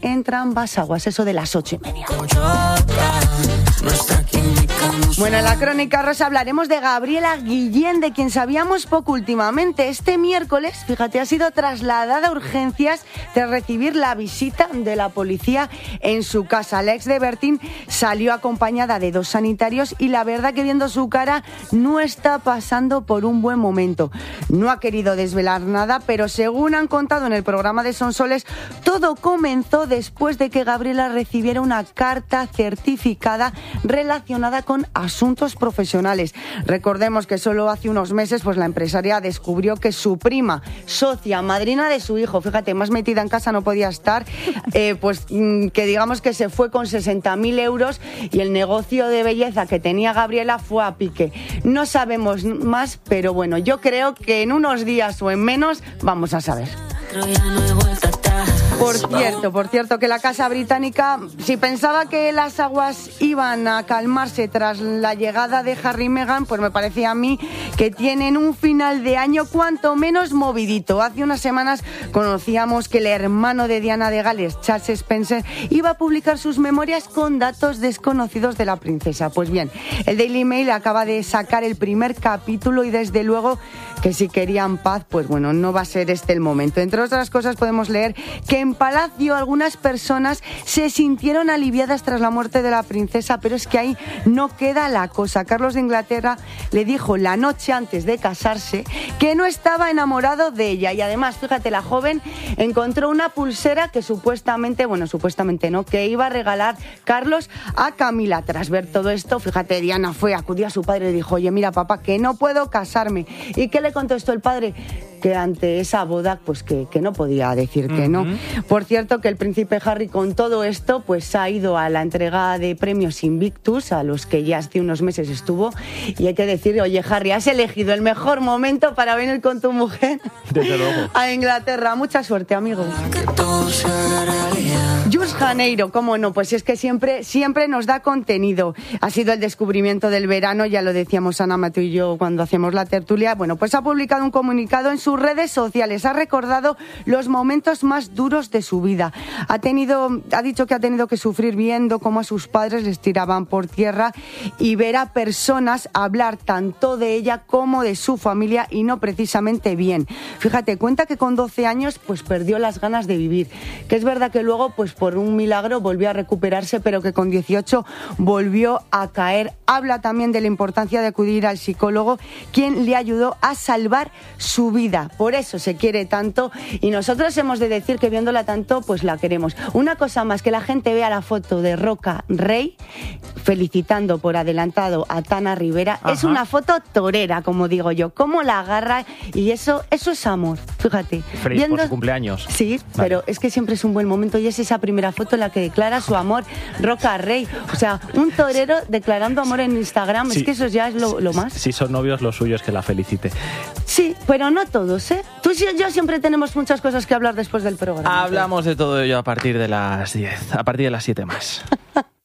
entre ambas aguas, eso de las 8:30. Bueno, en la Crónica Rosa hablaremos de Gabriela Guillén, de quien sabíamos poco últimamente. Este miércoles, fíjate, ha sido trasladada a urgencias tras recibir la visita de la policía en su casa. La ex de Bertín salió acompañada de 2 sanitarios y la verdad que viendo su cara no está pasando por un buen momento. No ha querido desvelar nada, pero según han contado en el programa de Sonsoles, todo comenzó después de que Gabriela recibiera una carta certificada relacionada con asuntos profesionales. Recordemos que solo hace unos meses pues la empresaria descubrió que su prima, socia, madrina de su hijo, fíjate, más metida en casa no podía estar, que digamos que se fue con 60.000 euros y el negocio de belleza que tenía Gabriela fue a pique. No sabemos más, pero bueno, yo creo que en unos días o en menos vamos a saber. Por cierto, que la Casa Británica, si pensaba que las aguas iban a calmarse tras la llegada de Harry y Meghan, pues me parecía a mí que tienen un final de año cuanto menos movidito. Hace unas semanas conocíamos que el hermano de Diana de Gales, Charles Spencer, iba a publicar sus memorias con datos desconocidos de la princesa. Pues bien, el Daily Mail acaba de sacar el primer capítulo y desde luego que si querían paz, pues bueno, no va a ser este el momento. Entre otras cosas podemos leer que en Palacio algunas personas se sintieron aliviadas tras la muerte de la princesa, pero es que ahí no queda la cosa. Carlos de Inglaterra le dijo la noche antes de casarse que no estaba enamorado de ella y además, fíjate, la joven encontró una pulsera que supuestamente no, que iba a regalar Carlos a Camila. Tras ver todo esto, fíjate, Diana acudió a su padre y dijo, oye, mira papá, que no puedo casarme. ¿Y qué le contestó el padre? Que ante esa boda, pues que no podía decir que no. Por cierto, que el príncipe Harry con todo esto, pues ha ido a la entrega de premios Invictus, a los que ya hace unos meses estuvo, y hay que decir, oye Harry, has elegido el mejor momento para venir con tu mujer desde luego a Inglaterra. Mucha suerte, amigos. Just Janeiro, cómo no, pues es que siempre nos da contenido. Ha sido el descubrimiento del verano, ya lo decíamos Ana Mateo y yo cuando hacíamos la tertulia. Bueno, pues ha publicado un comunicado en sus redes sociales, ha recordado los momentos más duros de su vida. Ha dicho que ha tenido que sufrir viendo cómo a sus padres les tiraban por tierra y ver a personas hablar tanto de ella como de su familia y no precisamente bien. Fíjate, cuenta que con 12 años pues perdió las ganas de vivir, que es verdad que luego pues por un milagro volvió a recuperarse, pero que con 18 volvió a caer. Habla también de la importancia de acudir al psicólogo, quien le ayudó a salvar su vida. Por eso se quiere tanto y nosotros hemos de decir que viéndola tanto, pues la queremos. Una cosa más, que la gente vea la foto de Roca Rey felicitando por adelantado a Tana Rivera. Ajá. Es una foto torera, como digo yo, cómo la agarra y eso es amor, fíjate. Feliz por su cumpleaños. Sí, vale. Pero es que siempre es un buen momento y es esa primera foto en la que declara su amor Roca Rey. O sea, un torero declarando amor en Instagram, sí. Es que eso ya es lo más. Si son novios, lo suyo es que la felicite. Sí, pero no todos, ¿eh? Tú y yo siempre tenemos muchas cosas que hablar después del programa. Hablamos de todo ello a partir de las 10, a partir de las 7 más.